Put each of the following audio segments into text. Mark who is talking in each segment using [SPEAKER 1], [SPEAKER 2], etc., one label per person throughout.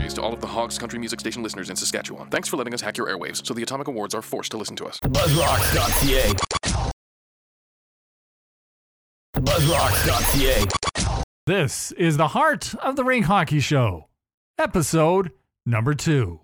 [SPEAKER 1] apologies to all of the Hogs Country Music Station listeners in Saskatchewan. Thanks for letting us hack your airwaves so the Atomic Awards are forced to listen to us.
[SPEAKER 2] Buzzrocks.ca. Buzzrocks.ca.
[SPEAKER 3] This is the Heart of the Rink Hockey Show, episode number 2.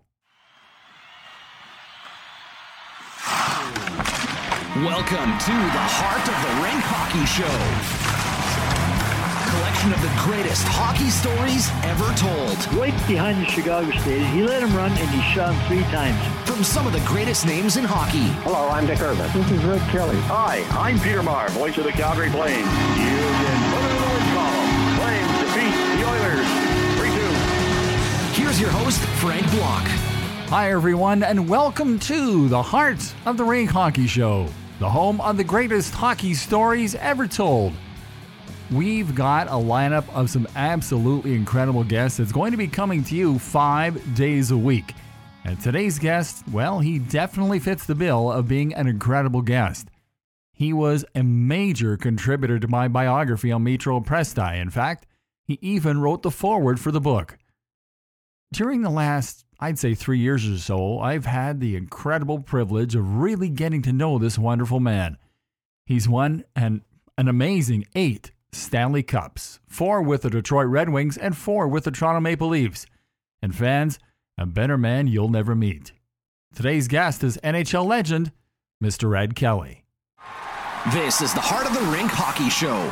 [SPEAKER 2] Welcome to the Heart of the Rink Hockey Show. Collection of the greatest hockey stories ever told.
[SPEAKER 4] Right behind the Chicago State, he let him run and he shot him 3 times.
[SPEAKER 2] From some of the greatest names in hockey.
[SPEAKER 5] Hello, I'm Dick Irvin.
[SPEAKER 4] This is Red Kelly.
[SPEAKER 5] Hi, I'm Peter Marr, voice of the Calgary Flames. You can put it in the win column. Flames defeat the Oilers 3-2.
[SPEAKER 2] Here's your host, Frank Block.
[SPEAKER 3] Hi, everyone, and welcome to the Heart of the Rink Hockey Show, the home of the greatest hockey stories ever told. We've got a lineup of some absolutely incredible guests that's going to be coming to you 5 days a week. And today's guest, well, he definitely fits the bill of being an incredible guest. He was a major contributor to my biography on Metro Presti. In fact, he even wrote the foreword for the book. During the last, I'd say 3 years or so, I've had the incredible privilege of really getting to know this wonderful man. He's won an amazing 8 Stanley Cups, 4 with the Detroit Red Wings and 4 with the Toronto Maple Leafs. And fans, a better man you'll never meet. Today's guest is NHL legend, Mr. Red Kelly.
[SPEAKER 2] This is the Heart of the Rink Hockey Show.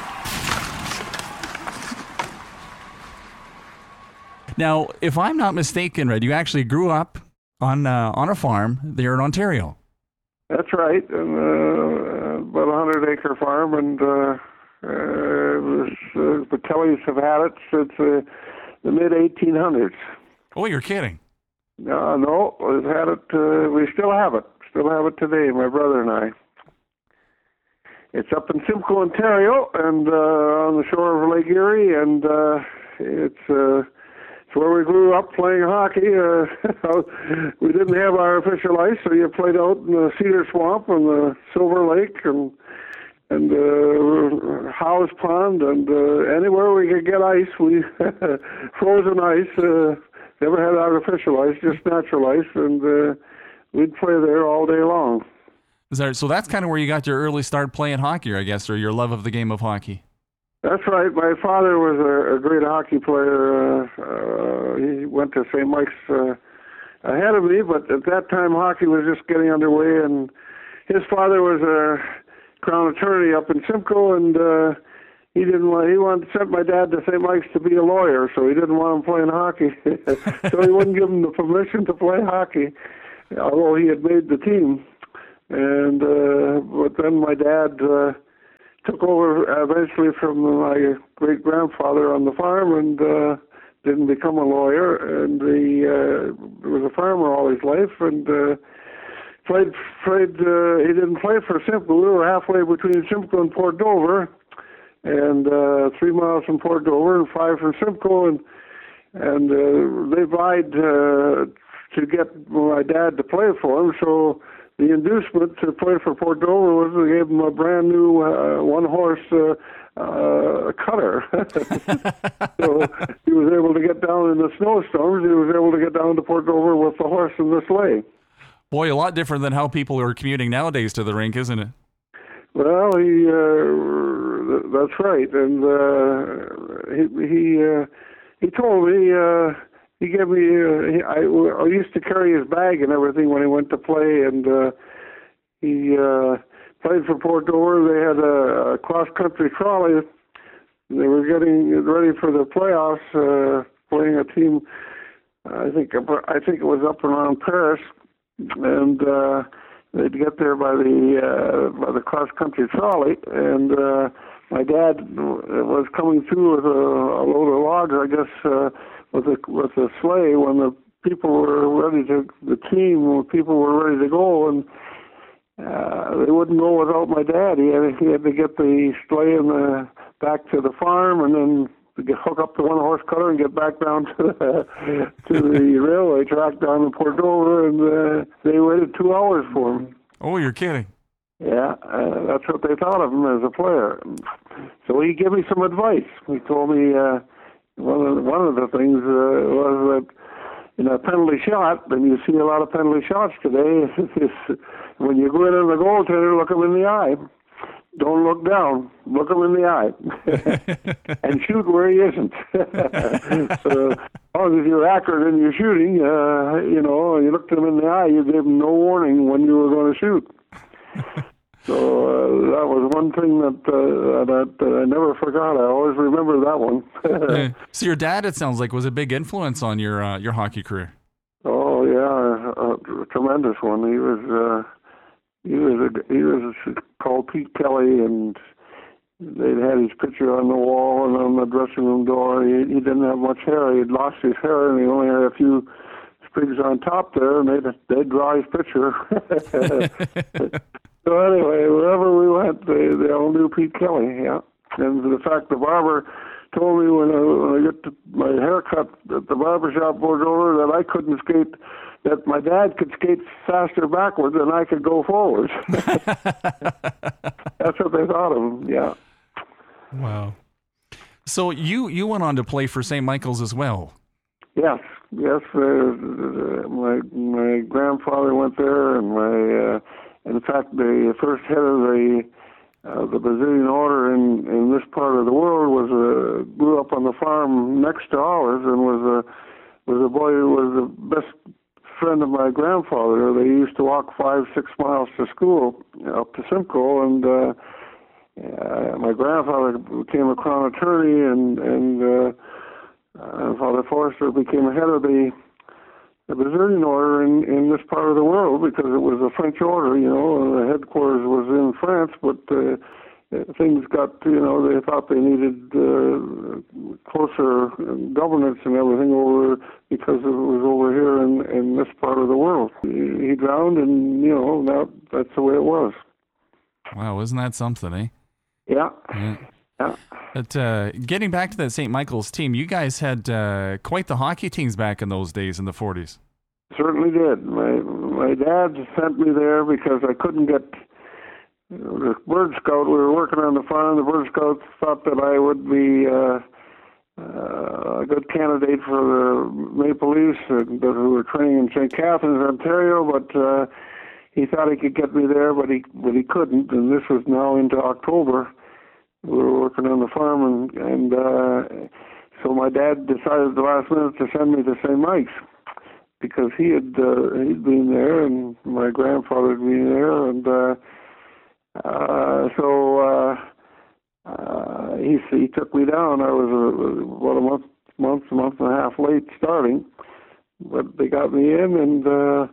[SPEAKER 3] Now, if I'm not mistaken, Red, you actually grew up on a farm there in Ontario.
[SPEAKER 6] That's right, about a 100-acre farm, and the Kellys have had it since the mid-1800s.
[SPEAKER 3] Oh, you're kidding.
[SPEAKER 6] No, we've had it. We still have it. Still have it today, my brother and I. It's up in Simcoe, Ontario, and on the shore of Lake Erie, and it's where we grew up playing hockey. We didn't have artificial ice, so you played out in the Cedar Swamp and the Silver Lake and Howe's Pond, and anywhere we could get ice, we frozen ice. Never had artificial ice, just natural ice, and we'd play there all day long.
[SPEAKER 3] So that's kind of where you got your early start playing hockey, I guess, or your love of the game of hockey.
[SPEAKER 6] That's right. My father was a great hockey player. He went to St. Mike's ahead of me, but at that time hockey was just getting underway, and his father was a Crown attorney up in Simcoe, and he sent my dad to St. Mike's to be a lawyer, so he didn't want him playing hockey. So he wouldn't give him the permission to play hockey, although he had made the team. And but then my dad took over eventually from my great-grandfather on the farm and didn't become a lawyer, and he was a farmer all his life, and played. He didn't play for Simcoe. We were halfway between Simcoe and Port Dover, and 3 miles from Port Dover and 5 from Simcoe, and they vied to get my dad to play for him. So the inducement to play for Port Dover was they gave him a brand new one-horse cutter. So he was able to get down in the snowstorms. He was able to get down to Port Dover with the horse and the sleigh. Boy, a lot different than how people are commuting nowadays to the rink, isn't it? Well, that's right. And he told me, he gave me, I used to carry his bag and everything when he went to play, and he played for Port Dover. They had a cross-country trolley. They were getting ready for the playoffs, playing a team, I think it was up around Paris, and they'd get there by the cross-country trolley, and my dad was coming through with a load of logs, I guess, with a sleigh when the people were ready to go, and they wouldn't go without my dad. He had to get the sleigh back to the farm, and then hook up the one-horse cutter and get back down to the railway track down in Port Dover, and they waited 2 hours for him. Oh, you're kidding. Yeah, that's what they thought of him as a player. So he gave me some advice. He told me one of the things was that in a penalty shot, and you see a lot of penalty shots today. When you go in on the goaltender, look him in the eye. Don't look down. Look him in the eye, and shoot where he isn't. So, as long as you're accurate in your shooting, you looked him in the eye, you gave him no warning when you were going to shoot. So that was one thing that I never forgot. I always remember that one.
[SPEAKER 3] So your dad, it sounds like, was a big influence on your hockey career.
[SPEAKER 6] Oh yeah, a tremendous one. He was called Pete Kelly, and they'd had his picture on the wall and on the dressing room door. He didn't have much hair. He'd lost his hair, and he only had a few sprigs on top there, and they'd draw his picture. So anyway, wherever we went, they all knew Pete Kelly, yeah. And the fact the barber told me when I get my hair cut at the barbershop was over that I couldn't skate, that my dad could skate faster backwards than I could go forwards. That's what they thought of him, yeah.
[SPEAKER 3] Wow. So you went on to play for St. Michael's as well.
[SPEAKER 6] Yes. My grandfather went there, and in fact, the first head of the Brazilian Order in this part of the world grew up on the farm next to ours, and was a boy who was the best friend of my grandfather. They used to walk 5-6 miles to school up to Simcoe, and my grandfather became a crown attorney, and Father Forster became head of the Brazilian Order in this part of the world, because it was a French order, and the headquarters was in France, but things got, they thought they needed closer governance and everything over, because it was over here in this part of the world. He drowned, and, that's the way it was.
[SPEAKER 3] Wow, isn't that something, eh?
[SPEAKER 6] Yeah.
[SPEAKER 3] But getting back to that St. Michael's team, you guys had quite the hockey teams back in those days in the 40s.
[SPEAKER 6] Certainly did. My dad sent me there because I couldn't get the Bird Scout. We were working on the farm. The Bird Scouts thought that I would be a good candidate for the Maple Leafs, who were training in St. Catharines, Ontario, but he thought he could get me there, but he couldn't, and this was now into October. We were working on the farm, and so my dad decided at the last minute to send me to St. Mike's, because he'd been there, and my grandfather had been there, and he took me down. I was about a month and a half late starting, but they got me in, and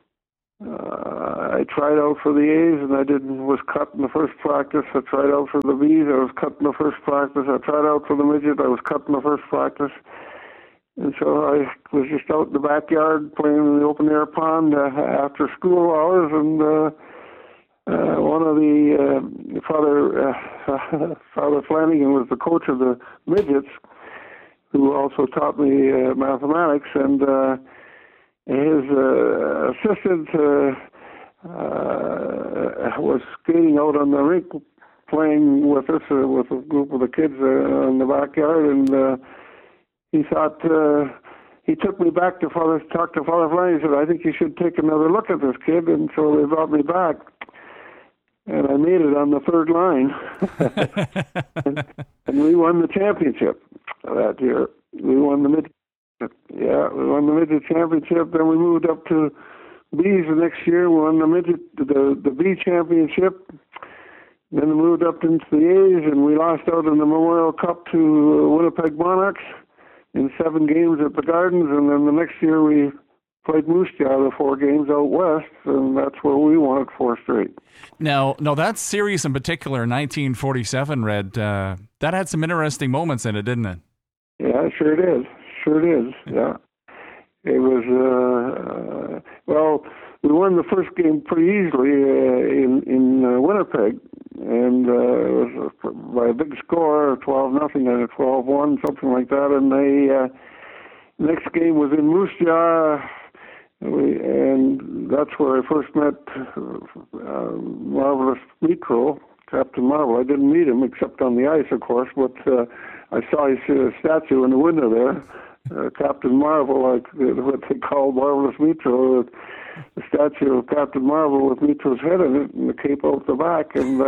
[SPEAKER 6] I tried out for the A's, and was cut in the first practice. I tried out for the B's. I was cut in the first practice. I tried out for the midget. I was cut in the first practice. And so I was just out in the backyard playing in the open air pond after school hours, and one of the Father Flanagan was the coach of the midgets, who also taught me mathematics, and his assistant was skating out on the rink, playing with us, with a group of the kids in the backyard, and he thought, he took me back to talk to Father Flanagan. He said, I think you should take another look at this kid, and so they brought me back, and I made it on the third line, and we won the championship that year. We won the midget championship. Then we moved up to B's the next year. We won the B championship. Then we moved up into the A's, and we lost out in the Memorial Cup to Winnipeg Monarchs in 7 games at the Gardens. And then the next year we played Moose Jaw the 4 games out west, and that's where we won it 4 straight.
[SPEAKER 3] Now, that series in particular, 1947, Red, that had some interesting moments in it, didn't it?
[SPEAKER 6] Yeah, sure it is. Yeah. It was, we won the first game pretty easily in Winnipeg, and it was by a big score, 12-0 and 12-1, something like that. And the next game was in Moose Jaw, and that's where I first met Marvelous Mikro, Captain Marvel. I didn't meet him except on the ice, of course, but I saw his statue in the window there. Captain Marvel, like what they call Marvelous Mitro, the statue of Captain Marvel with Mitro's head in it and the cape out the back, and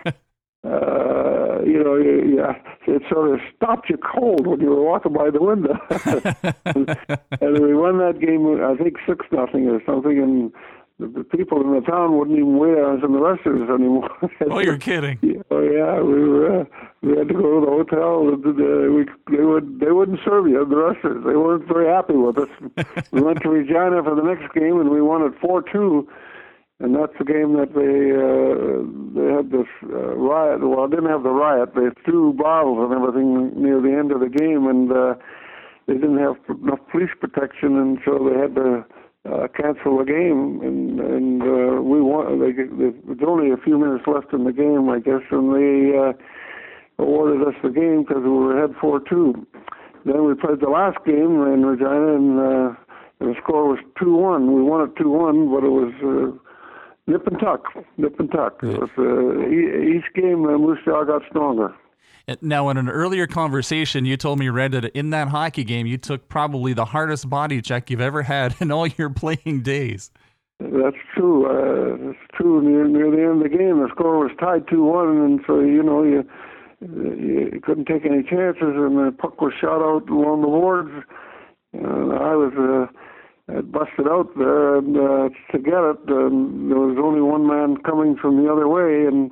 [SPEAKER 6] it sort of stopped you cold when you were walking by the window. and we won that game, I think 6-0 or something, and the people in the town wouldn't even wait on us in the restrooms anymore.
[SPEAKER 3] Oh, you're kidding.
[SPEAKER 6] Oh yeah, we had to go to the hotel. They wouldn't serve you in the restrooms. They weren't very happy with us. We went to Regina for the next game, and we won it 4-2. And that's the game that they had this riot. Well, it didn't have the riot. They threw bottles and everything near the end of the game, and they didn't have enough police protection, and so they had to cancel the game. And we won. There was only a few minutes left in the game, I guess, and they awarded us the game because we were ahead 4-2. Then we played the last game in Regina, and the score was 2-1. We won it 2-1, but it was nip and tuck. It was, each game, Moose Jaw got stronger.
[SPEAKER 3] Now, in an earlier conversation, you told me, Red, that in that hockey game, you took probably the hardest body check you've ever had in all your playing days.
[SPEAKER 6] That's true. It's true. Near the end of the game, the score was tied 2-1, and so, you couldn't take any chances, and the puck was shot out along the boards. And I was busted out there, and to get it, there was only one man coming from the other way, and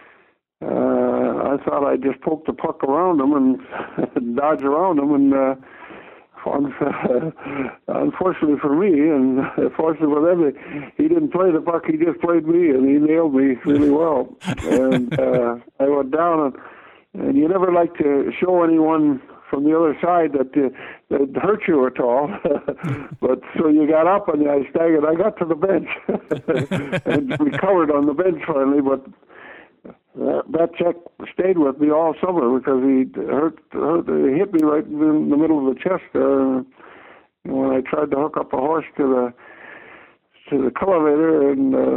[SPEAKER 6] I thought I'd just poke the puck around him and dodge around him, and unfortunately for me, and fortunately for them, he didn't play the puck, he just played me, and he nailed me really well. And I went down, and you never like to show anyone from the other side that hurt you at all. But so you got up and I staggered. I got to the bench and recovered on the bench finally, but that check stayed with me all summer because he hit me right in the middle of the chest there. When I tried to hook up a horse to the cultivator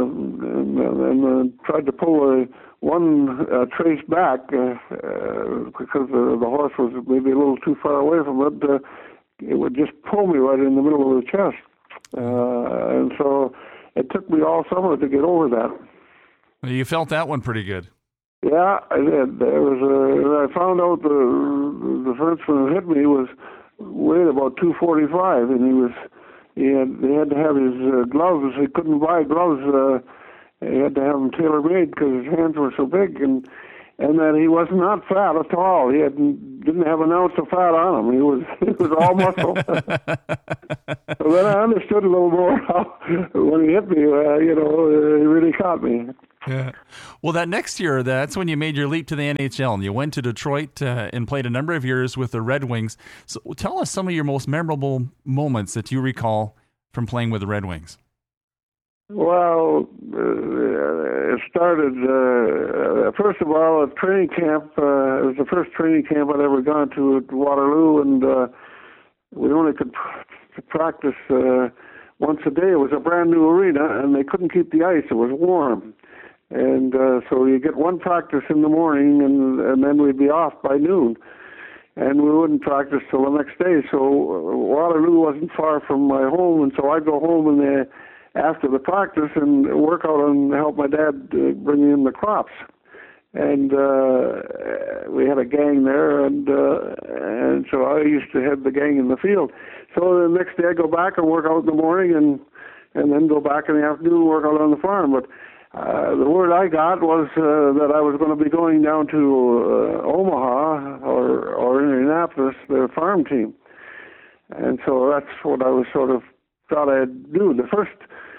[SPEAKER 6] and tried to pull one trace back because the horse was maybe a little too far away from it, it would just pull me right in the middle of the chest. And so it took me all summer to get over that.
[SPEAKER 3] You felt that one pretty good.
[SPEAKER 6] Yeah, I did. I found out the Frenchman who hit me weighed about 245, and he had to have his gloves. He couldn't buy gloves. He had to have them tailor-made because his hands were so big, and that he was not fat at all. He didn't have an ounce of fat on him. He was all muscle. So then I understood a little more how, when he hit me, he really caught me.
[SPEAKER 3] Yeah. Well, that next year, that's when you made your leap to the NHL, and you went to Detroit and played a number of years with the Red Wings. So tell us some of your most memorable moments that you recall from playing with the Red Wings.
[SPEAKER 6] Well, it started, first of all, at training camp. It was the first training camp I'd ever gone to at Waterloo, and we only could practice once a day. It was a brand new arena, and they couldn't keep the ice. It was warm. And so you get one practice in the morning, and then we'd be off by noon. And we wouldn't practice till the next day. So Waterloo wasn't far from my home, and so I'd go home after the practice and work out and help my dad bring in the crops. And we had a gang there, and so I used to head the gang in the field. So the next day I'd go back and work out in the morning, and then go back in the afternoon and work out on the farm. But the word I got was that I was going to be going down to Omaha or Indianapolis, their farm team. And so that's what I was sort of thought I'd do. The first,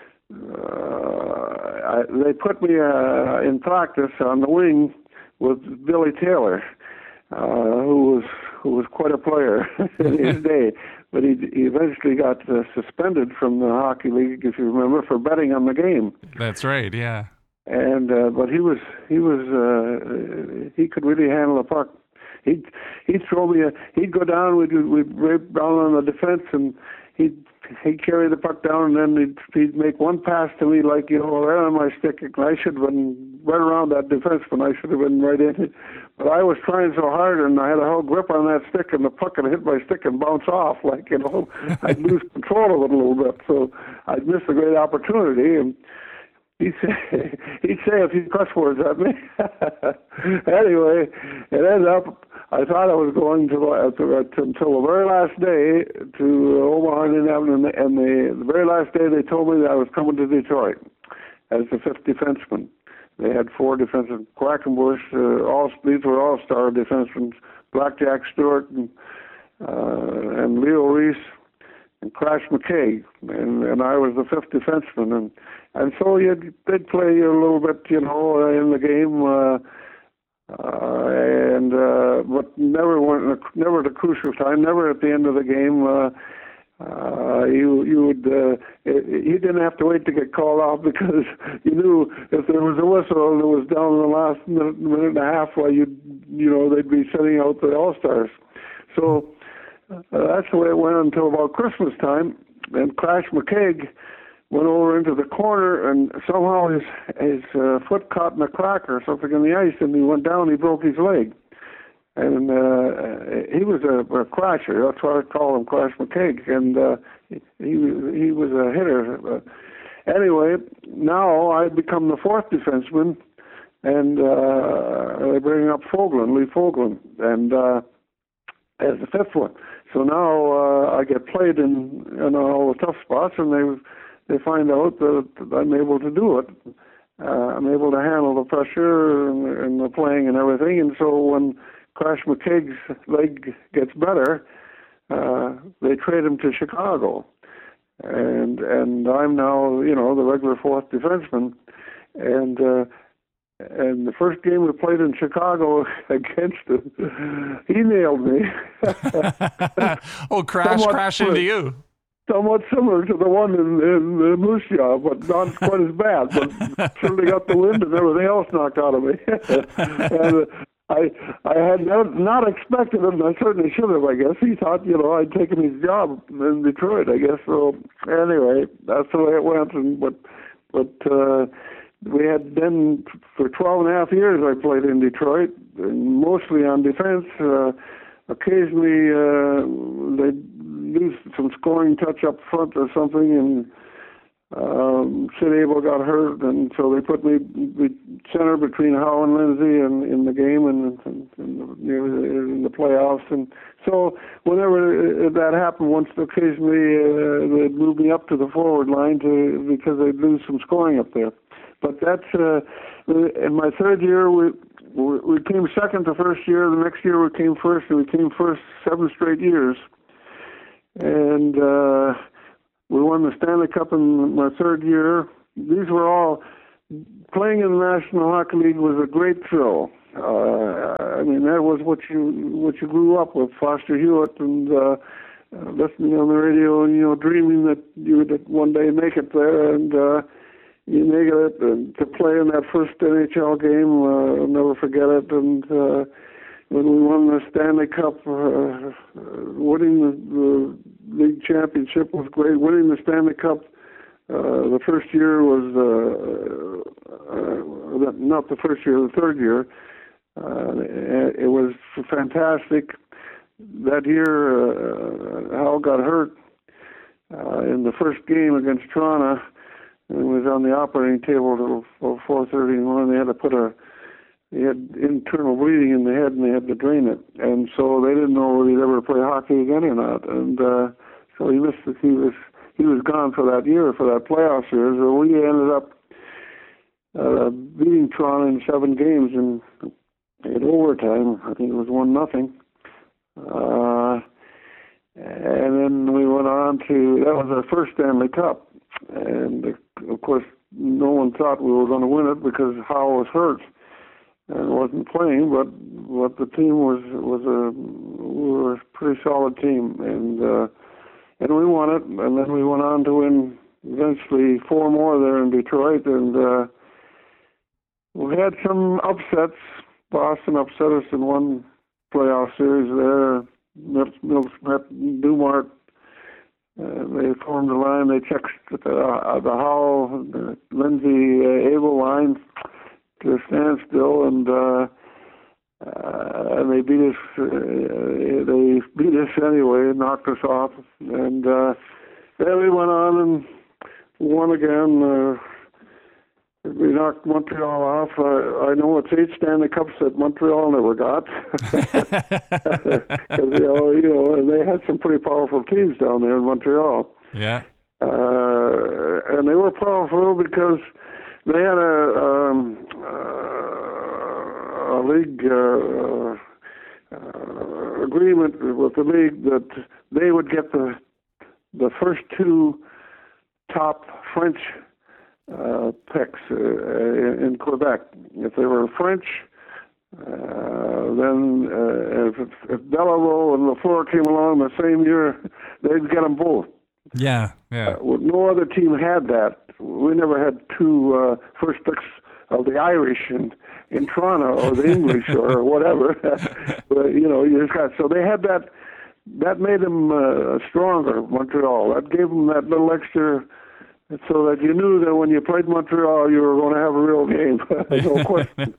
[SPEAKER 6] they put me in practice on the wing with Billy Taylor, who was quite a player in his day. But he eventually got suspended from the hockey league, if you remember, for betting on the game.
[SPEAKER 3] That's right, yeah.
[SPEAKER 6] And but he could really handle a puck. He'd throw me. He'd go down. We'd break down on the defense, and he'd he'd carry the puck down, and then he'd make one pass to me like, right on my stick. And I should have been right around that defenseman. I should have been right in it. But I was trying so hard, and I had a whole grip on that stick, and the puck would hit my stick and bounce off. Like, I'd lose control of it a little bit. So I'd miss a great opportunity. And he'd say a few cuss words at me. Anyway, it ended up, I thought I was going until the very last day to Omaha, Indiana, and the very last day they told me that I was coming to Detroit as the fifth defenseman. They had four defensemen, Quackenbush, these were all-star defensemen, Blackjack Stewart and Leo Reese and Crash McKay, and I was the fifth defenseman, and so they'd play you a little bit, in the game, but never at a crucial time, never at the end of the game. You didn't have to wait to get called off, because you knew if there was a whistle and it was down in the last minute and a half, they'd be sending out the All-Stars. So that's the way it went until about Christmas time. And Crash McKay went over into the corner, and somehow his foot caught in a crack or something in the ice, and he went down. He broke his leg. And he was a crasher. That's why I call him Crash McKay. And he was a hitter. Anyway, now I've become the fourth defenseman, and they bring up Lee Fogland, and as the fifth one. So now I get played in all the tough spots, and they find out that I'm able to do it. I'm able to handle the pressure and the playing and everything. And so when Crash McKay's leg gets better, they trade him to Chicago, and I'm now the regular fourth defenseman, and the first game we played in Chicago against him, he nailed me.
[SPEAKER 3] Crash into you.
[SPEAKER 6] Somewhat similar to the one in the Moose Jaw, but not quite as bad. But certainly got the wind and everything else knocked out of me. And I had not expected him. I certainly should have, I guess. He thought, I'd taken his job in Detroit, I guess. So anyway, that's the way it went. But we had then, for 12 and a half years, I played in Detroit, and mostly on defense. Occasionally, they'd do some scoring touch up front or something, and Sid Abel got hurt, and so they put me center between Howe and Lindsay in the game and in the playoffs. And so whenever that happened, once occasionally they'd move me up to the forward line because they'd lose some scoring up there. But that's in my third year we came second the first year. The next year we came first, and we came first 7 straight years. And we won the Stanley Cup in my third year. These were all, playing in the National Hockey League was a great thrill. That was what you grew up with, Foster Hewitt, and listening on the radio, and dreaming that you would one day make it there, and you make it to play in that first NHL game. I'll never forget it. And when we won the Stanley Cup, winning the league championship was great. Winning the Stanley Cup the first year was not the first year, the third year. It was fantastic. That year, Hal got hurt in the first game against Toronto, and was on the operating table till 4:30 in the morning. They had to he had internal bleeding in the head, and they had to drain it. And so they didn't know whether he'd ever play hockey again or not. And so he missed it. He was gone for that year, for that playoff series. So we ended up beating Toronto in 7 games in overtime. I think it was 1-0. And then we went on that was our first Stanley Cup. And of course, no one thought we were going to win it because Howe was hurt and wasn't playing, but the team we were a pretty solid team, and we won it, and then we went on to win eventually 4 more there in Detroit, and we had some upsets. Boston upset us in one playoff series there. Mills met Dumart They formed a line. They checked the Howell, Lindsay, Abel line to a standstill, and they beat us. They beat us anyway, and knocked us off, and then we went on and won again. We knocked Montreal off. I know it's 8 Stanley Cups that Montreal never got. Because, and they had some pretty powerful teams down there in Montreal.
[SPEAKER 3] Yeah.
[SPEAKER 6] And they were powerful because they had a league agreement with the league that they would get the first 2 top French picks in Quebec. If they were French, then if Delarose and Lafleur came along the same year, they'd get them both.
[SPEAKER 3] Yeah.
[SPEAKER 6] No other team had that. We never had 2 first picks of the Irish in Toronto or the English or whatever. But, you just got, so they had that. That made them stronger, Montreal. That gave them that little extra, so that you knew that when you played Montreal, you were going to have a real game, no question.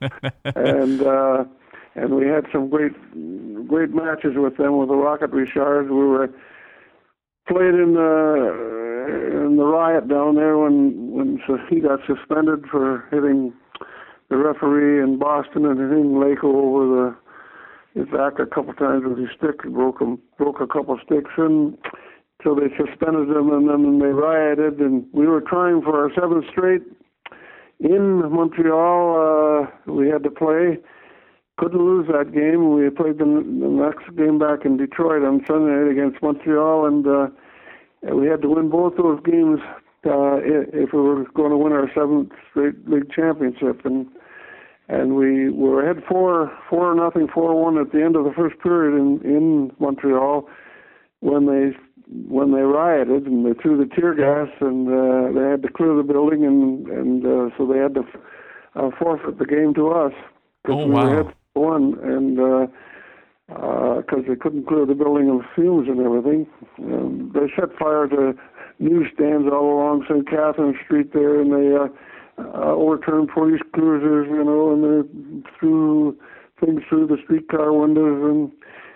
[SPEAKER 6] And we had some great matches with them, with the Rocket Richards. We were played in the riot down there when he got suspended for hitting the referee in Boston and hitting Leko over his back a couple times with his stick. He broke a couple sticks, and so they suspended him, and then they rioted, and we were trying for our 7th straight in Montreal. We had to play. Couldn't lose that game. We played the next game back in Detroit on Sunday night against Montreal, and we had to win both those games if we were going to win our 7th straight league championship. And we were ahead 4-0, 4-1 at the end of the first period in Montreal when they rioted and they threw the tear gas, and they had to clear the building, and so they had to forfeit the game to us.
[SPEAKER 3] Oh, wow.
[SPEAKER 6] We were ahead 1, and because they couldn't clear the building of fumes and everything. They set fire to newsstands all along St. Catherine Street there, and they overturned police cruisers, and they threw things through the streetcar windows, and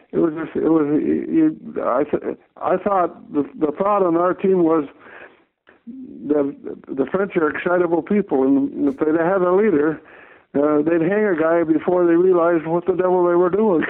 [SPEAKER 6] I thought the thought on our team was that the French are excitable people, and if they had a leader, they'd hang a guy before they realized what the devil they were doing.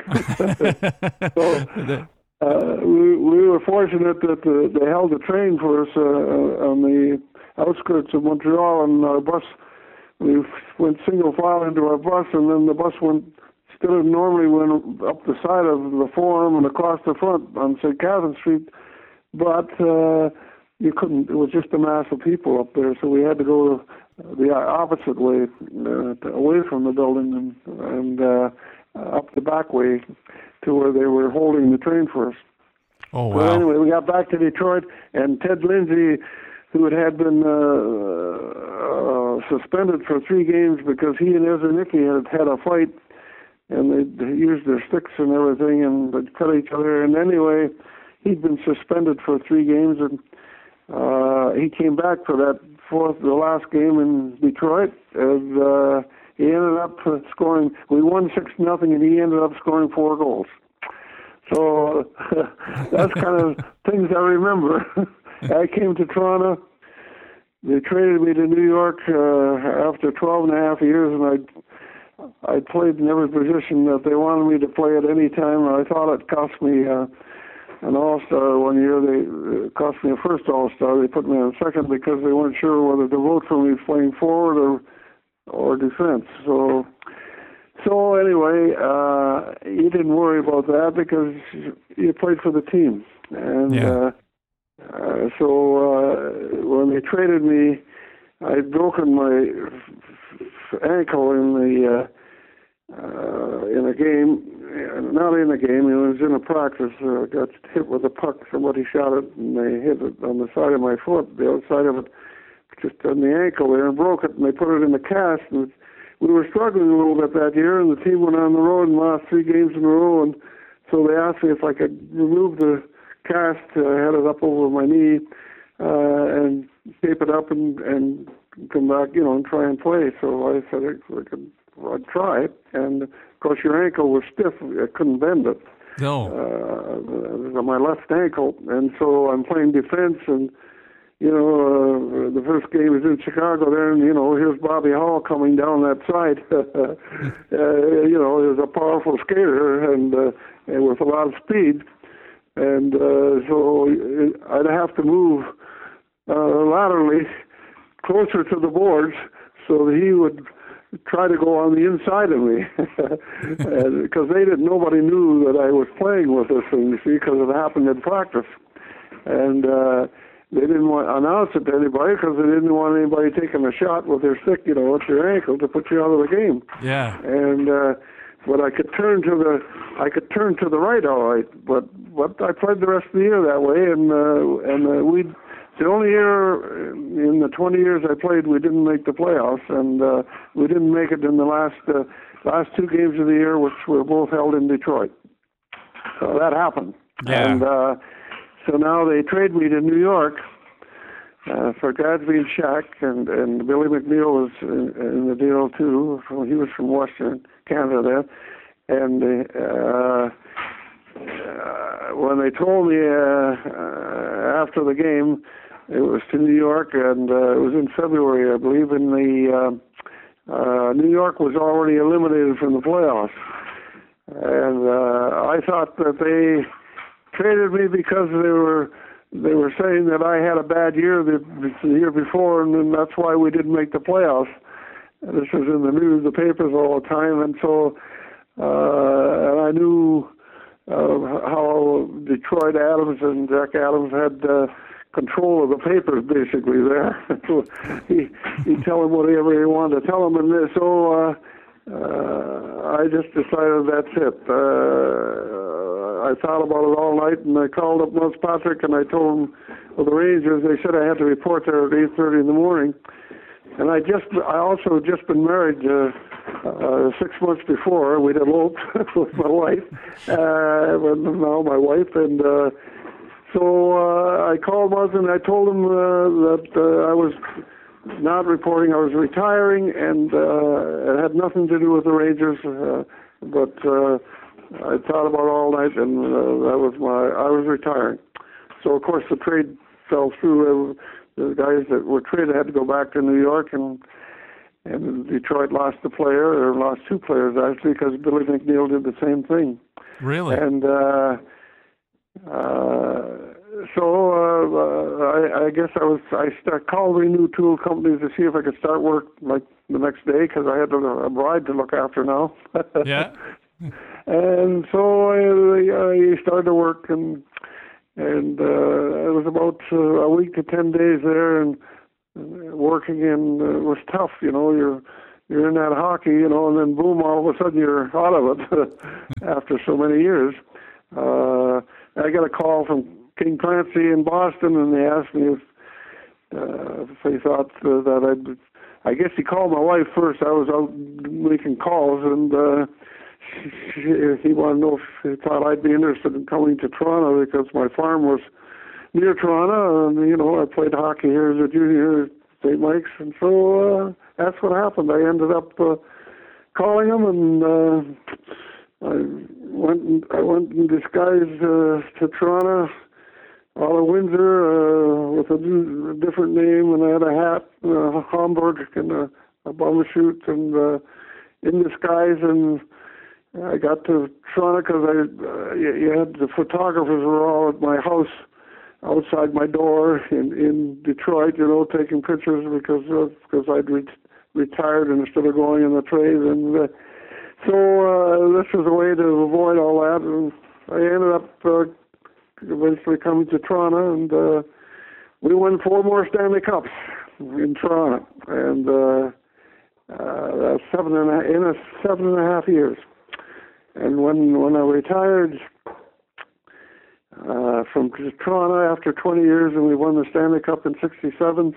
[SPEAKER 6] So we were fortunate that they held the train for us on the outskirts of Montreal, and our bus, we went single file into our bus, and then the bus normally went up the side of the Forum and across the front on St. Catherine Street, but you couldn't. It was just a mass of people up there, so we had to go the opposite way, away from the building, and up the back way to where they were holding the train for us.
[SPEAKER 3] Oh, wow.
[SPEAKER 6] So anyway, we got back to Detroit, and Ted Lindsay, who had been suspended for 3 games because he and Ezernicki had a fight, and they used their sticks and everything, and they'd cut each other. And anyway, he'd been suspended for 3 games, and he came back for the last game in Detroit, and he ended up scoring. We won 6-0, and he ended up scoring 4 goals. So that's kind of things I remember. I came to Toronto. They traded me to New York after 12 and a half years, and I played in every position that they wanted me to play at any time. I thought it cost me an All-Star one year. It cost me a first All-Star. They put me on second because they weren't sure whether to vote for me playing forward or defense. So anyway, you didn't worry about that because you played for the team. And so when they traded me, I'd broken my ankle in a game. Not in a game, it was in a practice. I got hit with a puck. Somebody shot it, and they hit it on the side of my foot, the outside of it, just on the ankle there, and broke it, and they put it in the cast. And we were struggling a little bit that year, and the team went on the road and lost 3 games in a row, and so they asked me if I could remove the cast, had it up over my knee, and tape it up and come back, and try and play. So I said I'd try it, and of course your ankle was stiff. I couldn't bend it.
[SPEAKER 3] No.
[SPEAKER 6] My left ankle, and so I'm playing defense, and the first game was in Chicago there, and here's Bobby Hall coming down that side. He was a powerful skater and with a lot of speed, and so I'd have to move laterally closer to the boards so that he would try to go on the inside of me, because nobody knew that I was playing with this thing, you see, because it happened in practice. And they didn't want to announce it to anybody because they didn't want anybody taking a shot with their stick, with your ankle to put you out of the game.
[SPEAKER 3] Yeah.
[SPEAKER 6] And but I could turn to the right all right, but I played the rest of the year that way, and the only year in the 20 years I played, we didn't make the playoffs, and we didn't make it in the last 2 games of the year, which were both held in Detroit. So that happened.
[SPEAKER 3] Yeah.
[SPEAKER 6] And so now they trade me to New York for Gadsby and Shack, and Billy McNeil was in the deal too. He was from Western Canada there, and when they told me after the game, it was to New York, and it was in February, I believe. In the New York was already eliminated from the playoffs, and I thought that they traded me because they were saying that I had a bad year the year before, and that's why we didn't make the playoffs. And this was in the news, the papers all the time, and so and I knew how Detroit Adams and Jack Adams had control of the papers, basically, there. So he'd tell him whatever he wanted to tell him, and so I just decided that's it. I thought about it all night, and I called up Muns Patrick, and I told him, well, the Rangers, they said I had to report there at 8:30 in the morning. And I also just been married 6 months before. We'd eloped with my wife, now my wife, and so I called Muns and I told him that I was not reporting, I was retiring, and it had nothing to do with the Rangers, but I thought about it all night, and I was retiring. So of course the trade fell through. The guys that were traded had to go back to New York, and Detroit lost a player, or lost 2 players actually, because Billy McNeil did the same thing.
[SPEAKER 3] Really?
[SPEAKER 6] And I guess I called Renew Tool Companies to see if I could start work like the next day, because I had a bride to look after now.
[SPEAKER 3] Yeah.
[SPEAKER 6] And so I started to work, and it was about a week to 10 days there, and working, and it was tough, you're in that hockey, and then boom, all of a sudden you're out of it after so many years. I got a call from King Clancy in Boston, and they asked me if they thought that I guess he called my wife first. I was out making calls, and he wanted to know if he thought I'd be interested in coming to Toronto, because my farm was near Toronto, and I played hockey here as a junior at St. Mike's, and so that's what happened. I ended up calling him, and I went in disguise to Toronto, out of Windsor, with a different name, and I had a hat, Homburg, and a bum chute, and in disguise, and I got to Toronto because you had the photographers were all at my house outside my door in Detroit, taking pictures because I'd retired instead of going in the trade, and so this was a way to avoid all that, and I ended up eventually coming to Toronto, and we won 4 more Stanley Cups in Toronto, and that's 7.5 years. And when I retired from Toronto after 20 years, and we won the Stanley Cup in '67,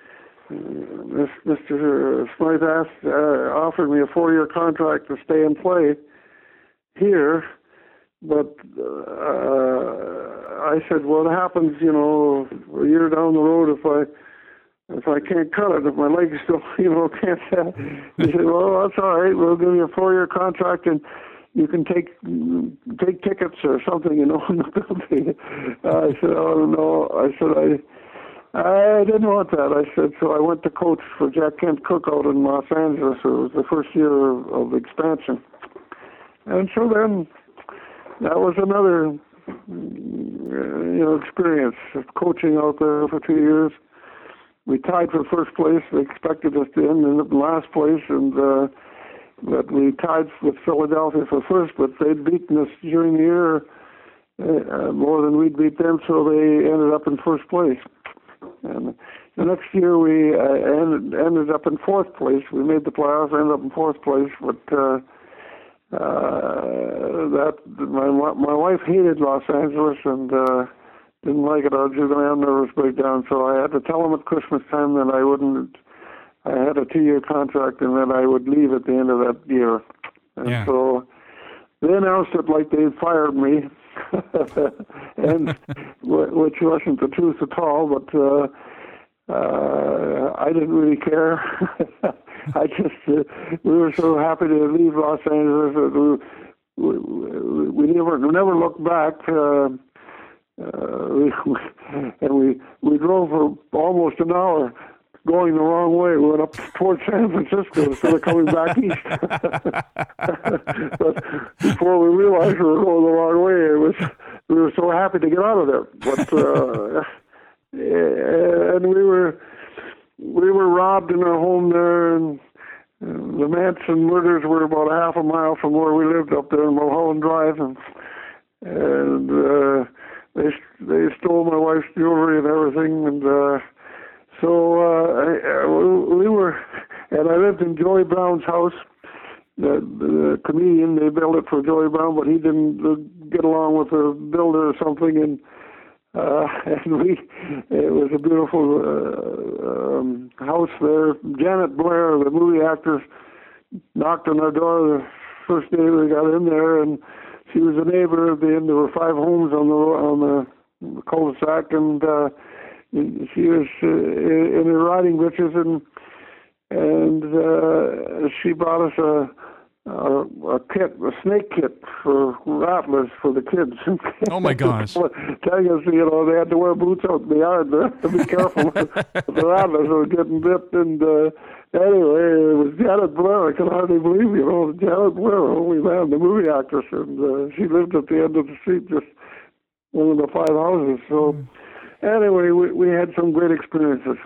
[SPEAKER 6] Mr. Smythe offered me a 4-year contract to stay and play here, but I said, what happens, a year down the road if I can't cut it, if my legs still, can't. He said, well, that's all right. We'll give you a 4-year contract and you can take tickets or something, in the building. I said, oh no. I said, I didn't want that. I said, so I went to coach for Jack Kent Cooke out in Los Angeles. It was the first year of expansion. And so then that was another, experience of coaching out there for 2 years. We tied for first place. They expected us to end in last place, but we tied with Philadelphia for first, but they'd beaten us during the year more than we'd beat them, so they ended up in first place. And the next year we ended up in fourth place. We made the playoffs, ended up in fourth place, but my wife hated Los Angeles and didn't like it. I was going to have nervous breakdown, so I had to tell them at Christmas time that I wouldn't. I had a 2-year contract and that I would leave at the end of that year. And so they announced it like they fired me, and which wasn't the truth at all, but I didn't really care. I just, we were so happy to leave Los Angeles that we never looked back. We drove for almost an hour going the wrong way. We went up towards San Francisco instead of coming back east. But before we realized we were going the wrong way, we were so happy to get out of there. But and we were robbed in our home there, and the Manson murders were about a half a mile from where we lived up there in Mulholland Drive, and they stole my wife's jewelry and everything, and so we were, and I lived in Joey Brown's house. The comedian, they built it for Joey Brown, but he didn't get along with the builder or something, and it was a beautiful house there. Janet Blair, the movie actress, knocked on our door the first day we got in there, and she was a neighbor at the end. There were 5 homes on the cul-de-sac, and she was in her riding breeches, and she brought us a snake kit for rattlers for the kids.
[SPEAKER 3] Oh my gosh!
[SPEAKER 6] Telling us, they had to wear boots out in the yard to be careful. The rattlers were getting bit, and anyway, it was Janet Blair. I can hardly believe, Janet Blair, holy man, the movie actress, and she lived at the end of the street, just one of the 5 houses. So. Anyway, we had some great experiences.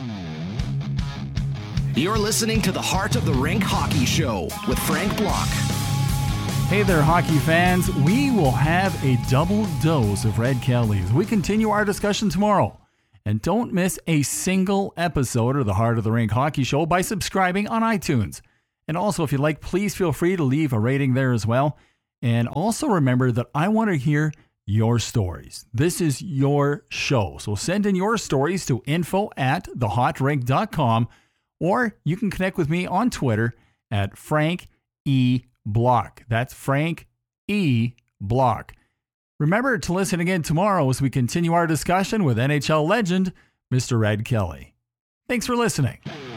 [SPEAKER 2] You're listening to the Heart of the Rink Hockey Show with Frank Block.
[SPEAKER 3] Hey there, hockey fans. We will have a double dose of Red Kelly as we continue our discussion tomorrow. And don't miss a single episode of the Heart of the Rink Hockey Show by subscribing on iTunes. And also, if you'd like, please feel free to leave a rating there as well. And also remember that I want to hear your stories. This is your show. So send in your stories to info@thehotrink.com, or you can connect with me on Twitter at Frank E. Block. That's Frank E. Block. Remember to listen again tomorrow as we continue our discussion with NHL legend, Mr. Red Kelly. Thanks for listening.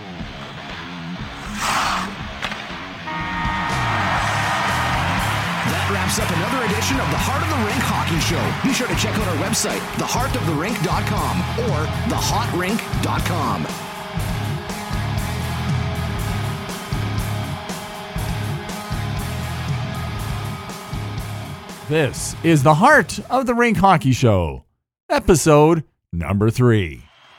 [SPEAKER 2] Wraps up another edition of the Heart of the Rink Hockey Show. Be sure to check out our website, theheartoftherink.com or thehotrink.com.
[SPEAKER 3] This is the Heart of the Rink Hockey Show, episode number 3.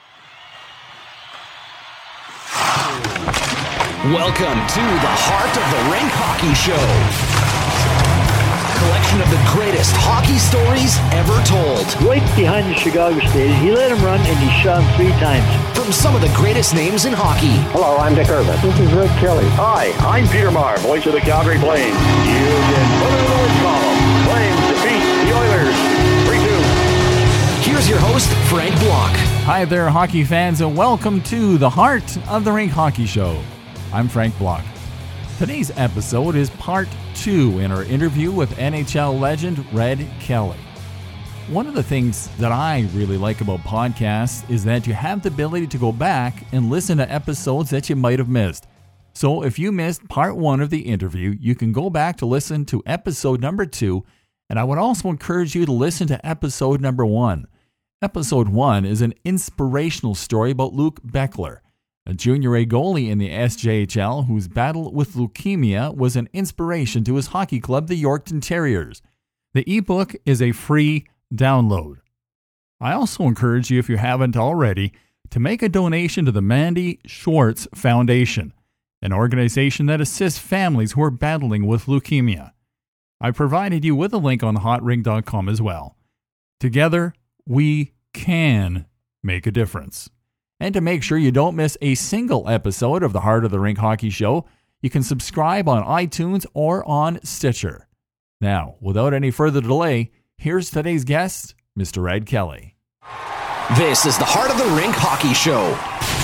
[SPEAKER 2] Welcome to the Heart of the Rink Hockey Show. Collection of the greatest hockey stories ever told.
[SPEAKER 4] Right behind the Chicago stage, he let him run and he shot him 3 times.
[SPEAKER 2] From some of the greatest names in hockey.
[SPEAKER 5] Hello, I'm Dick Irvin.
[SPEAKER 6] This is Red Kelly.
[SPEAKER 5] Hi, I'm Peter Maher, voice of the Calgary Flames. You can put it in the win column. Flames defeat the Oilers 3-2.
[SPEAKER 2] Here's your host, Frank Block.
[SPEAKER 3] Hi there, hockey fans, and welcome to the Heart of the Rink Hockey Show. I'm Frank Block. Today's episode is part 2 in our interview with NHL legend Red Kelly. One of the things that I really like about podcasts is that you have the ability to go back and listen to episodes that you might have missed. So if you missed part 1 of the interview, you can go back to listen to episode number 2, and I would also encourage you to listen to episode number 1. Episode 1 is an inspirational story about Luke Beckler, a Junior A goalie in the SJHL whose battle with leukemia was an inspiration to his hockey club, the Yorkton Terriers. The ebook is a free download. I also encourage you, if you haven't already, to make a donation to the Mandy Schwartz Foundation, an organization that assists families who are battling with leukemia. I provided you with a link on hotring.com as well. Together, we can make a difference. And to make sure you don't miss a single episode of the Heart of the Rink Hockey Show, you can subscribe on iTunes or on Stitcher. Now, without any further delay, here's today's guest, Mr. Ed Kelly.
[SPEAKER 2] This is the Heart of the Rink Hockey Show.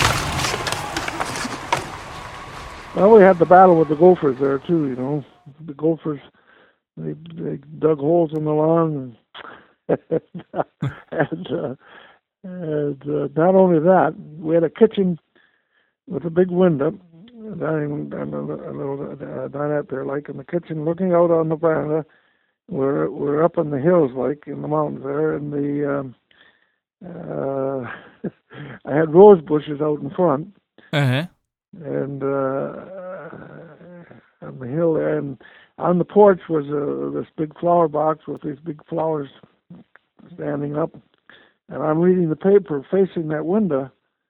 [SPEAKER 7] Well, we had the battle with the Gophers there too. You know, the Gophers they dug holes in the lawn, and not only that, we had a kitchen with a big window down out there, like in the kitchen, looking out on the veranda. We're up in the hills, like in the mountains there, and I had rose bushes out in front.
[SPEAKER 3] Uh-huh.
[SPEAKER 7] And on the hill there, and on the porch was this big flower box with these big flowers standing up, and I'm reading the paper facing that window,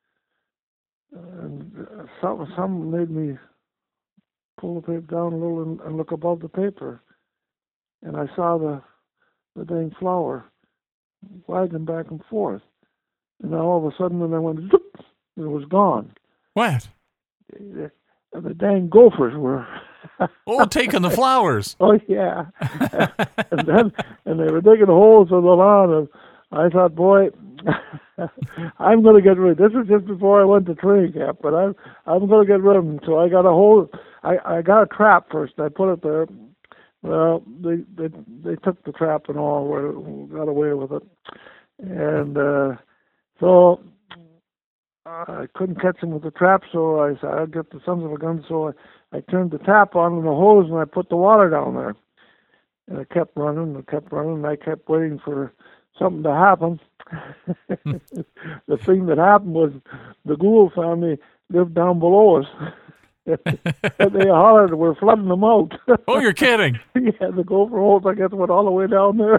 [SPEAKER 7] and something made me pull the paper down a little and look above the paper, and I saw the dang flower wagging back and forth, and then all of a sudden, when I went, zoop, it was gone.
[SPEAKER 3] What?
[SPEAKER 7] The dang Gophers were
[SPEAKER 3] taking the flowers.
[SPEAKER 7] Oh yeah, and they were digging holes in the lawn, and I thought, boy, I'm going to get rid. This is just before I went to training camp, but I'm going to get rid of them. So I got a hole. I got a trap first. I put it there. Well, they took the trap and all, got away with it, and so. I couldn't catch him with the trap, so I said, I'll get the sons of a gun. So I turned the tap on in the hose, and I put the water down there. And it kept running, and I kept waiting for something to happen. The thing that happened was the Gould family lived down below us. And they hollered, we're flooding them out.
[SPEAKER 3] Oh, you're kidding.
[SPEAKER 7] Yeah, the Gopher holes, I guess, went all the way down there.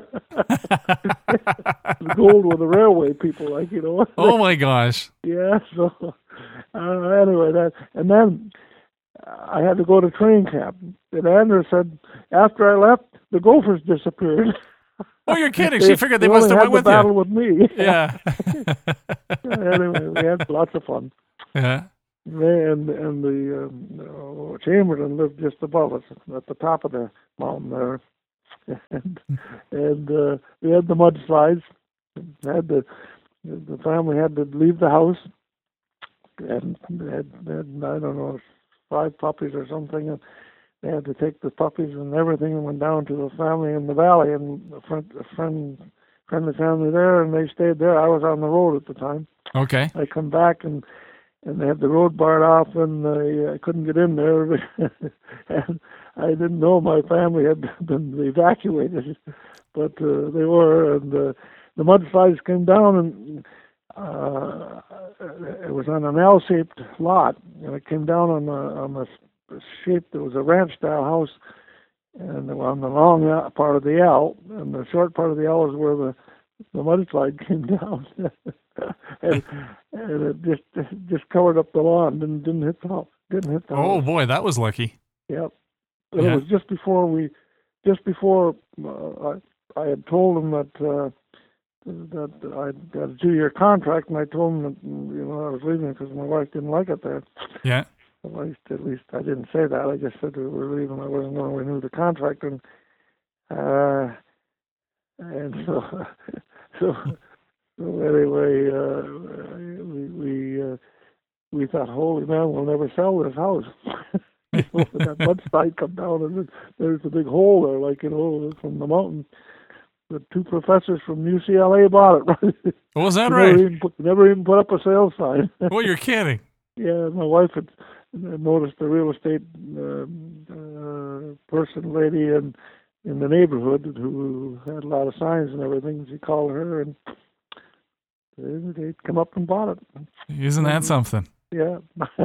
[SPEAKER 7] The Gould were the railway people, like, you know.
[SPEAKER 3] Oh, my gosh.
[SPEAKER 7] Yeah, so anyway, and then I had to go to training camp. And Andrew said, after I left, the Gophers disappeared.
[SPEAKER 3] Oh, you're kidding. She figured they must have went with
[SPEAKER 7] battle
[SPEAKER 3] you.
[SPEAKER 7] with me.
[SPEAKER 3] Yeah.
[SPEAKER 7] Anyway, we had lots of fun.
[SPEAKER 3] Yeah.
[SPEAKER 7] They and the Chamberlain lived just above us at the top of the mountain there, and we had the mudslides. The family had to leave the house, and they had I don't know 5 puppies or something, and they had to take the puppies and everything and went down to the family in the valley, and a friendly family there, and they stayed there. I was on the road at the time.
[SPEAKER 3] Okay.
[SPEAKER 7] I come back and they had the road barred off, and I couldn't get in there. And I didn't know my family had been evacuated, but they were. And the mudslides came down, and it was on an L-shaped lot, and it came down on a shape that was a ranch-style house, and on the long part of the L, and the short part of the L is where the mudslide came down. and it just covered up the lawn, didn't hit the house.
[SPEAKER 3] Oh boy, that was lucky.
[SPEAKER 7] Yep. Yeah. It was just before I had told him that I got a 2-year contract, and I told him that I was leaving because my wife didn't like it there.
[SPEAKER 3] Yeah.
[SPEAKER 7] At least I didn't say that. I just said we were leaving. I wasn't going to renew the contract, and so anyway, we thought, holy man, we'll never sell this house. That mudslide come down, and there's a big hole there, like from the mountain. the two professors from UCLA bought it.
[SPEAKER 3] Was that right?
[SPEAKER 7] Never even put up a sales sign.
[SPEAKER 3] Well, you're kidding.
[SPEAKER 7] Yeah, my wife had noticed the real estate lady in the neighborhood who had a lot of signs and everything. She called her, and they'd come up and bought it.
[SPEAKER 3] Isn't that something?
[SPEAKER 7] Yeah.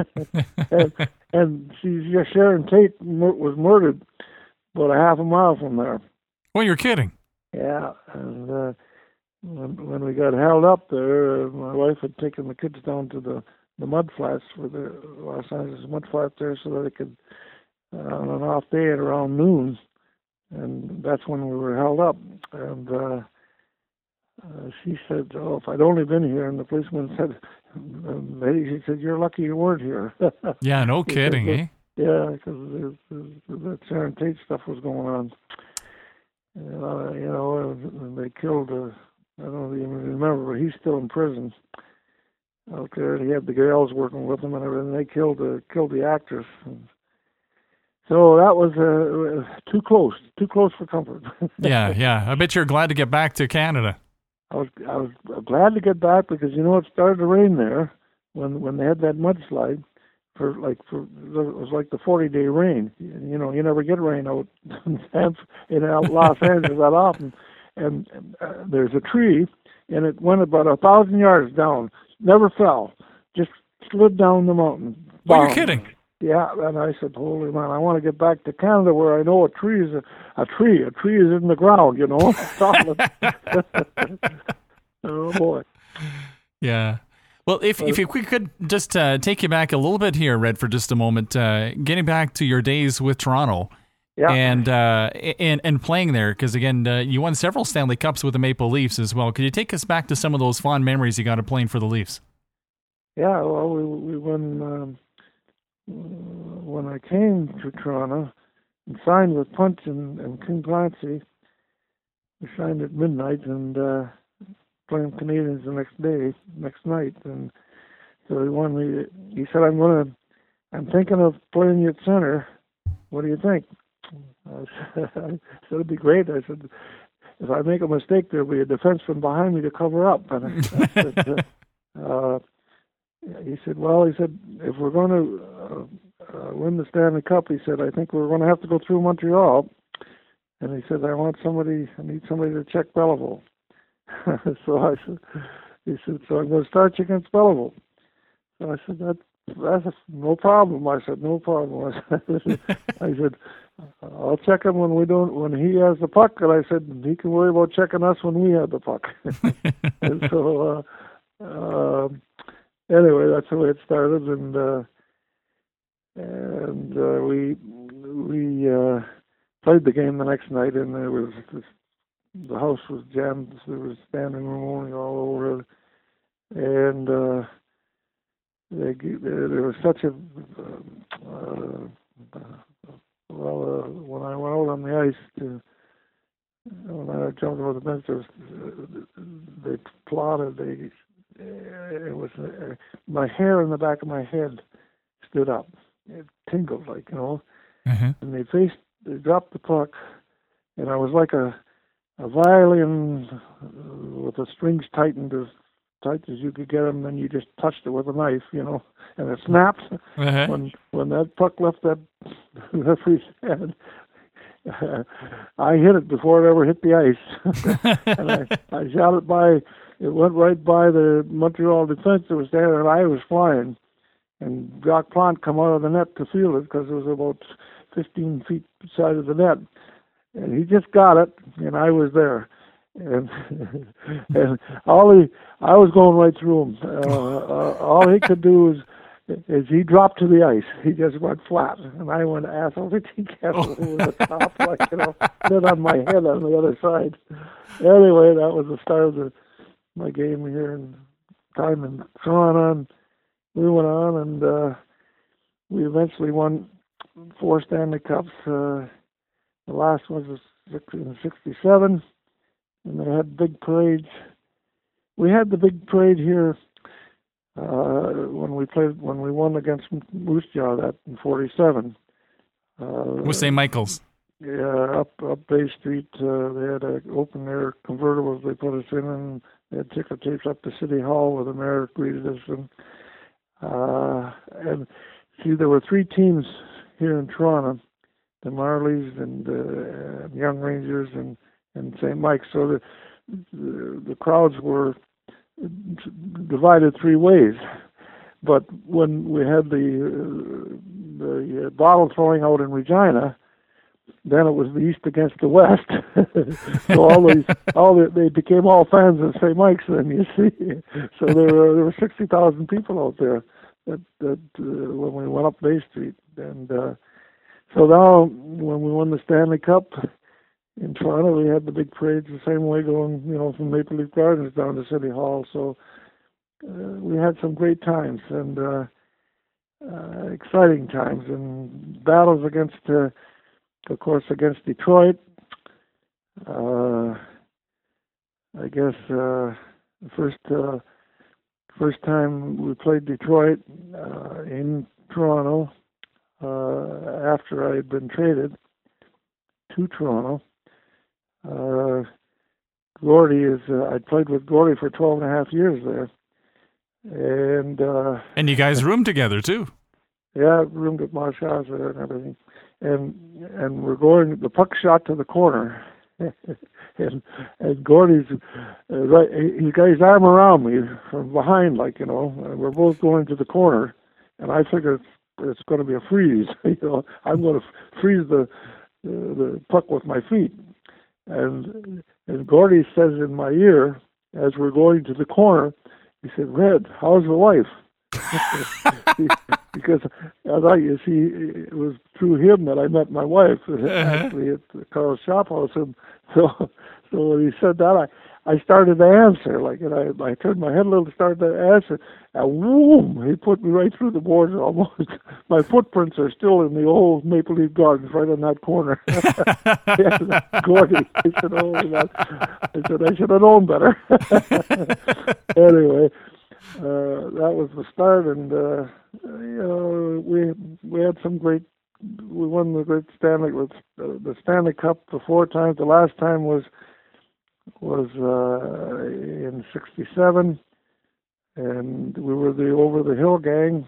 [SPEAKER 7] and Sharon Tate was murdered about a half a mile from there.
[SPEAKER 3] Well, you're kidding.
[SPEAKER 7] Yeah, and when we got held up there, my wife had taken the kids down to the mud flats for the Los Angeles mud flats there so that they could, on an off day at around noon, and that's when we were held up. And she said, "Oh, if I'd only been here," and the policeman said, "She said, you're lucky you weren't here."
[SPEAKER 3] Yeah, no kidding,
[SPEAKER 7] said,
[SPEAKER 3] eh?
[SPEAKER 7] Yeah, because the Sharon Tate stuff was going on. They killed, I don't even remember, but he's still in prison out there. He had the girls working with him and everything. They killed the actress. And so that was too close for comfort.
[SPEAKER 3] Yeah. I bet you're glad to get back to Canada.
[SPEAKER 7] I was glad to get back because it started to rain there when they had that mudslide. It was like the 40-day rain. You never get rain out in Los Angeles that often. And there's a tree, and it went about 1,000 yards down. Never fell, just slid down the mountain.
[SPEAKER 3] Well, you're kidding.
[SPEAKER 7] Yeah, and I said, "Holy man, I want to get back to Canada where I know a tree is a tree. A tree is in the ground, solid." Oh boy. Yeah.
[SPEAKER 3] Well, if we could just take you back a little bit here, Red, for just a moment, getting back to your days with Toronto,
[SPEAKER 7] yeah,
[SPEAKER 3] and playing there, because again, you won several Stanley Cups with the Maple Leafs as well. Could you take us back to some of those fond memories you got of playing for the Leafs?
[SPEAKER 7] Yeah, well, we won when I came to Toronto and signed with Punch and King Clancy. We signed at midnight and playing Canadians the next night, and so he wanted me. He said, "I'm thinking of playing you at center. What do you think?" I said, "It'd be great." I said, "If I make a mistake, there'll be a defenseman behind me to cover up." And he said, "If we're going to win the Stanley Cup," he said, "I think we're going to have to go through Montreal." And he said, I need somebody to check Belleville." So he said, "So I'm going to start you against Belleville." So I said, "That's no problem." I said, "No problem." I said, "I'll check him when he has the puck." And I said, "He can worry about checking us when we have the puck." And so, anyway, that's the way it started. And we played the game the next night, and the house was jammed. There was standing room only all over it, and there was such a when I went out on the ice when I jumped over the bench, they plotted. It was my hair in the back of my head stood up. It tingled
[SPEAKER 3] Mm-hmm.
[SPEAKER 7] And they dropped the puck, and I was like a violin with the strings tightened as tight as you could get them. Then you just touched it with a knife, and it snapped.
[SPEAKER 3] Uh-huh.
[SPEAKER 7] When that puck left that referee's head, I hit it before it ever hit the ice, and I shot it by. It went right by the Montreal defense that was there, and I was flying. And Jacques Plante come out of the net to field it because it was about 15 feet beside of the net. And he just got it, and I was there. And I was going right through him. All he could do is he dropped to the ice. He just went flat, and I went ass over over the top, then on my head on the other side. Anyway, that was the start of my game here in time in Toronto. And we went on, and we eventually won 4 Stanley Cups. The last one was in '67, and they had big parades. We had the big parade here when we won against Moose Jaw that in '47.
[SPEAKER 3] With St. Michael's.
[SPEAKER 7] up Bay Street. They had an open air convertible they put us in, and they had ticker tapes up to City Hall where the mayor greeted us. And see, there were 3 teams here in Toronto: the Marlies and Young Rangers and St. Mike's. So the crowds were divided 3 ways. But when we had the bottle throwing out in Regina, then it was the East against the West. So they became all fans of St. Mike's. Then you see, so there were 60,000 people out there that when we went up Bay Street, and so now when we won the Stanley Cup in Toronto, we had the big parades the same way going, from Maple Leaf Gardens down to City Hall. So we had some great times and exciting times, and battles against, of course, against Detroit. I guess the first time we played Detroit in Toronto after I had been traded to Toronto. Gordy I played with Gordy for 12 and a half years there. And
[SPEAKER 3] you guys roomed together too.
[SPEAKER 7] Yeah, roomed at Marsh House and everything. And we're going, the puck shot to the corner. and Gordy's right, he got his arm around me from behind, and we're both going to the corner, and I figured it's going to be a freeze. I'm going to freeze the puck with my feet. And Gordy says in my ear, as we're going to the corner, he said, "Red, how's the wife?" Because I thought, you see, it was through him that I met my wife, actually at Carl's Shop House. And so when he said that, I started to answer, and I turned my head a little to start to answer, and whoom, he put me right through the boards almost. My footprints are still in the old Maple Leaf Gardens right on that corner. Gordy, I said, I should have known better. Anyway, that was the start, and we had some great. We won the great the Stanley Cup 4 times. The last time was in '67, and we were the Over the Hill gang.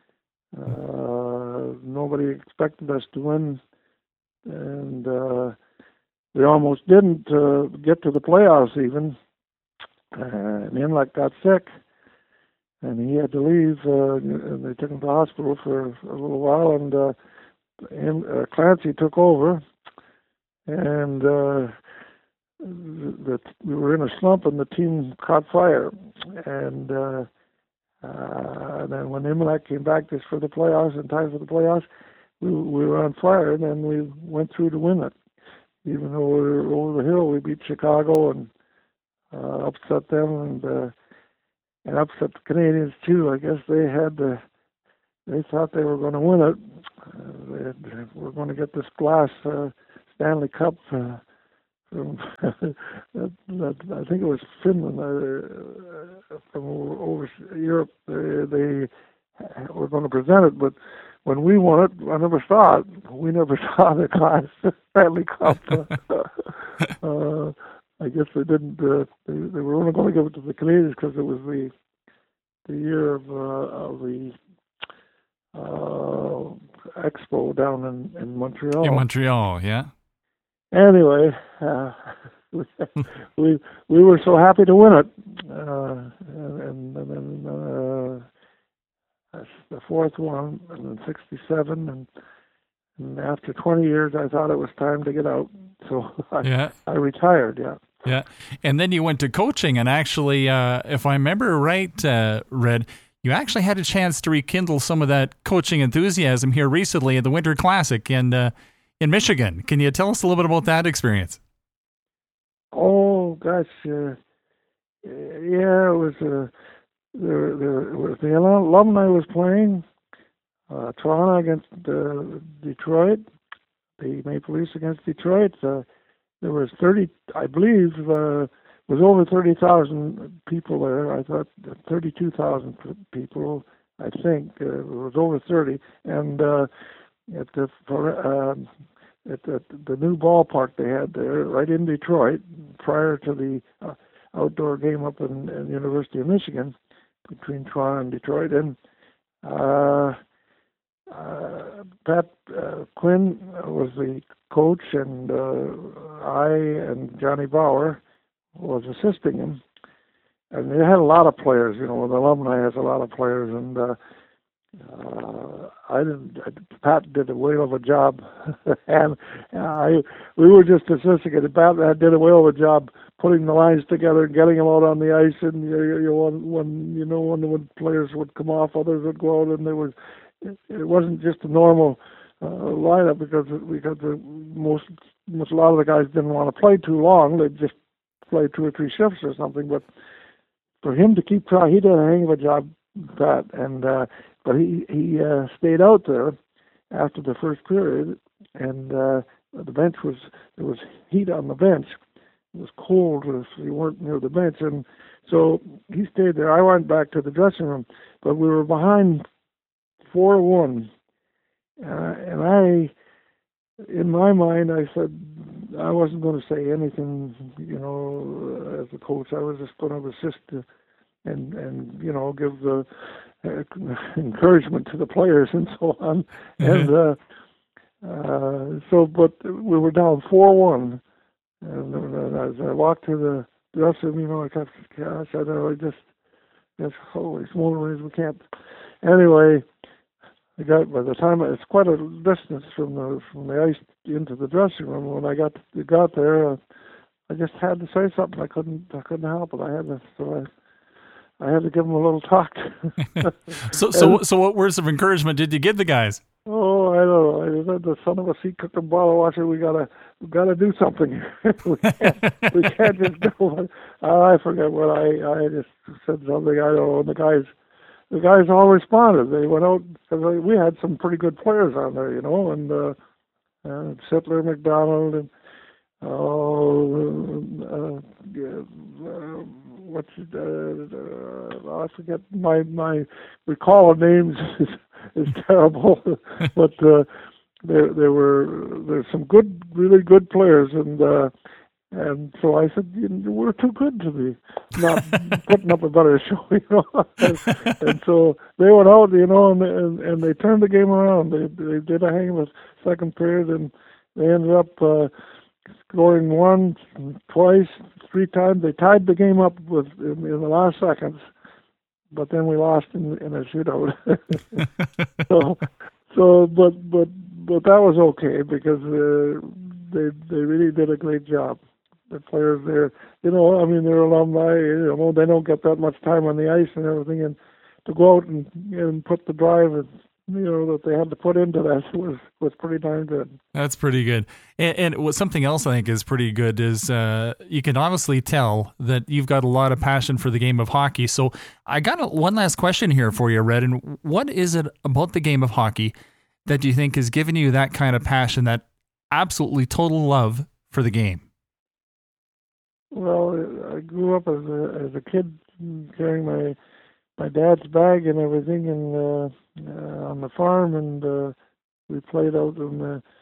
[SPEAKER 7] Nobody expected us to win, and we almost didn't get to the playoffs even. And Imlach got sick, and he had to leave, and they took him to the hospital for a little while, and Clancy took over, and we were in a slump, and the team caught fire, and then when Imlach came back just for the playoffs, in time for the playoffs, we were on fire, and then we went through to win it. Even though we were over the hill, we beat Chicago and upset them, and upset the Canadians too. I guess they thought they were going to win it. We're going to get this glass Stanley Cup from I think it was Finland from over Europe. They were going to present it, but when we won it, I never saw it. We never saw the glass Stanley Cup. I guess they didn't. They were only going to give it to the Canadians because it was the year of the Expo down in Montreal.
[SPEAKER 3] In Montreal, yeah.
[SPEAKER 7] Anyway, we were so happy to win it, and then the 4th one, and then '67, and after 20 years, I thought it was time to get out, so I retired. Yeah.
[SPEAKER 3] Yeah, and then you went to coaching, and actually, if I remember right, Red, you actually had a chance to rekindle some of that coaching enthusiasm here recently at the Winter Classic in Michigan. Can you tell us a little bit about that experience?
[SPEAKER 7] Oh gosh, yeah, it was. The alumni was playing Toronto against Detroit, the Maple Leafs against Detroit. There was 30, I believe, was over 30,000 people there. I thought 32,000 people. I think it was over 30, and at the new ballpark they had there, right in Detroit, prior to the outdoor game up in University of Michigan, between Toronto and Detroit. And Pat Quinn was the coach, and I and Johnny Bauer was assisting him. And they had a lot of players, the alumni has a lot of players, and Pat did a whale of a job, and we were just assisting it. Pat did a whale of a job putting the lines together and getting them out on the ice, and when the players would come off, others would go out, and it wasn't just a normal lineup because a lot of the guys didn't want to play too long. They'd just play 2 or 3 shifts or something. But for him to keep trying, he did a hang of a job, Pat, and but he stayed out there after the first period, and the bench there was heat on the bench. It was cold, so you weren't near the bench, and so he stayed there. I went back to the dressing room, but we were behind 4-1, and in my mind, I said I wasn't going to say anything, as a coach. I was just going to assist and give the encouragement to the players and so on. Mm-hmm. And but we were down 4-1, and as I walked to the dressing room, I kept, I said, just holy smokes, we can't. Anyway, by the time it's quite a distance from the ice into the dressing room. When I got there, I just had to say something. I couldn't help it. I had to give them a little talk.
[SPEAKER 3] So what words of encouragement did you give the guys?
[SPEAKER 7] Oh, I don't know. I said, the son of a sea cook and bottle washer. We gotta do something. we can't just go. I forget what I just said something. I don't know. And the guys all responded. They went out because we had some pretty good players on there, and Sittler, McDonald, and I forget my recall of names is terrible, but there's some really good players, and so I said, we're too good to be not putting up a better show, and so they went out, and they turned the game around. They did a hang of a second period, and they ended up scoring once, twice, 3 times. They tied the game up in the last seconds, but then we lost in a shootout. But that was okay because they really did a great job. The players there, they're alumni. They don't get that much time on the ice and everything, and to go out and put the drive that they had to put into that was pretty darn good. That's
[SPEAKER 3] pretty good. And something else I think is pretty good is you can honestly tell that you've got a lot of passion for the game of hockey. So I got one last question here for you, Red. And what is it about the game of hockey that you think has given you that kind of passion, that absolutely total love for the game?
[SPEAKER 7] Well, I grew up as a kid carrying my dad's bag and everything, and on the farm, and we played out in